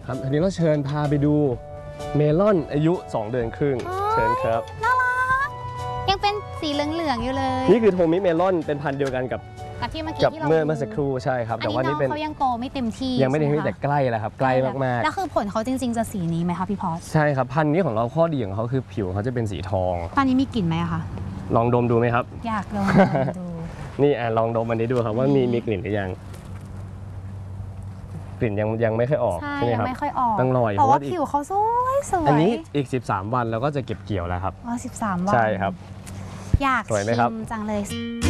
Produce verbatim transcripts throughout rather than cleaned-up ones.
ครับทีนี้เราเชิญพาไปดูเมลอนอายุสองเดือนครึ่งเชิญครับน่ารักยังเป็นสีเหลืองๆอยู่เลยนี่คือโทมิเมลอนเป็นพันธุ์เดียวกันกับกับที่เมื่อกี้ที่เราเมื่อเมื่อสักครู่ใช่ครับแต่ว่านี่เป็นเขายังโตไม่เต็มที่ยังไม่เต็มที่แต่ใกล้แล้วครับใกล้มากๆแล้วคือผลเขาจริงๆจะสีนี้ไหมคะพี่พอสใช่ครับพันธุ์นี้ของเราข้อดีของเขาคือผิวเขาจะเป็นสีทองตอนนี้มีกลิ่นไหมคะลองดมดูไหมครับอยากลองดูนี่อ่ะลองดมอันนี้ดูครับว่ามีมีกลิ่นหรือยังกลิ่นยังยังไม่ค่อยออกใช่ไหมครับไม่ค่อยออกต้องรอแต่ว่าผิวเขาสวยสวยอันนี้อีกสิบสามวันเราก็จะเก็บเกี่ยวแล้วครับอ๋อสิบสามวันใช่ครับอยากชิมจังเลย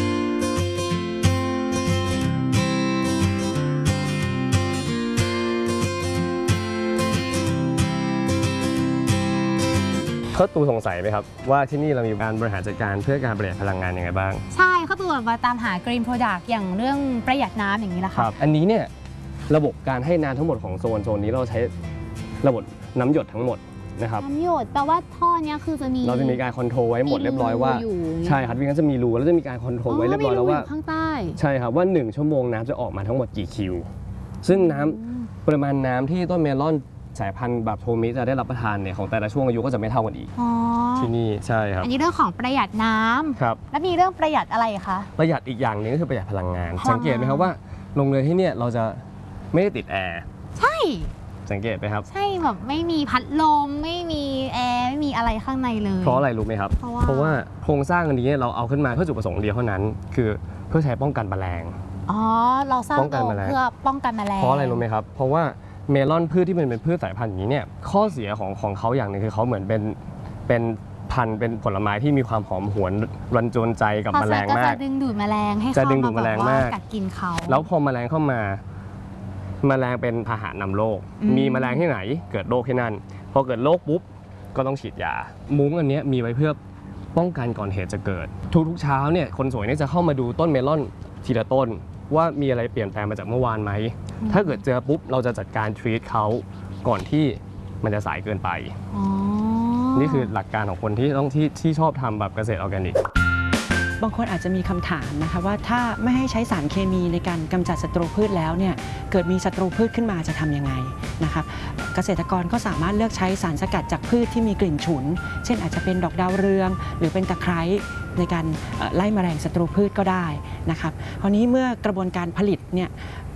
เขาตูสงสัยไหมครับว่าที่นี่เรามีการบริหารจัดการเพื่อการประหยัดพลังงานยังไงบ้างใช่เขาตูมาตามหา Green Product อย่างเรื่องประหยัดน้ำอย่างนี้แหละค่ะอันนี้เนี่ยระบบการให้น้ำทั้งหมดของโซนโซนนี้เราใช้ระบบน้ำหยดทั้งหมดนะครับน้ำหยดแปลว่าท่อนี้คือจะมีเราจะมีการคอนโทรลไว้หมดเรียบร้อยว่าใช่ครับวิ่งจะมีรูแล้วจะมีการคอนโทรลไว้เรียบร้อยแล้วว่าข้างใต้ใช่ครับว่าหนึ่งชั่วโมงน้ำจะออกมาทั้งหมดกี่คิวซึ่งน้ำปริมาณน้ำที่ต้นเมลอนสายพันธุ์แบบโทมิจะได้รับประทานเนี่ยของแต่ละช่วงอายุก็จะไม่เท่ากันอีกที่นี่ใช่ครับอันนี้เรื่องของประหยัดน้ำครับแล้วมีเรื่องประหยัดอะไรคะประหยัดอีกอย่างหนึ่งก็คือประหยัดพลังงานสังเกตไหมครับว่าโรงเรือนที่เนี่ยเราจะไม่ได้ติดแอร์ใช่สังเกตไหมครับใช่แบบไม่มีพัดลมไม่มีแอร์ไม่มีอะไรข้างในเลยเพราะอะไรรู้ไหมครับเพราะว่าโครงสร้างอันนี้เราเอาขึ้นมาเพื่อจุดประสงค์เดียวเท่านั้นคือเพื่อใช้ป้องกันแมลงอ๋อเราสร้างตัวเพื่อป้องกันแมลงเพราะอะไรรู้ไหมครับเพราะว่าเมลอนพืชที่มันเป็นพืชสายพันธุ์อย่างนี้เนี่ยข้อเสียของของเขาอย่างหนึ่งคือเขาเหมือนเป็นเป็นพันธุ์เป็นผลไม้ที่มีความหอมหวนรันจวนใจกับแมลงมากจะดึงดูดแมลงให้จะดึงดูดแมลงมากกัดกินเขาแล้วพอแมลงเข้ามาแมลงเป็นพาหะนำโรคมีแมลงที่ไหนเกิดโรคที่นั่นพอเกิดโรคปุ๊บก็ต้องฉีดยามุ้งอันนี้มีไว้เพื่อป้องกันก่อนเหตุจะเกิดทุกๆเช้าเนี่ยคนสวยเนี่ยจะเข้ามาดูต้นเมลอนทีละต้นว่ามีอะไรเปลี่ยนแปลงมาจากเมื่อวานไหมถ้าเกิดเจอปุ๊บเราจะจัดการทรีตเขาก่อนที่มันจะสายเกินไปนี่คือหลักการของคนที่ต้องที่ที่ชอบทำแบบเกษตรออร์แกนิกบางคนอาจจะมีคำถามนะคะว่าถ้าไม่ให้ใช้สารเคมีในการกำจัดศัตรูพืชแล้วเนี่ยเกิดมีศัตรูพืชขึ้นมาจะทำยังไงนะคะเกษตรกรก็สามารถเลือกใช้สารสกัดจากพืชที่มีกลิ่นฉุนเช่นอาจจะเป็นดอกดาวเรืองหรือเป็นตะไคร้ในการไล่แมลงศัตรูพืชก็ได้นะครับคราวนี้เมื่อกระบวนการผลิตเนี่ย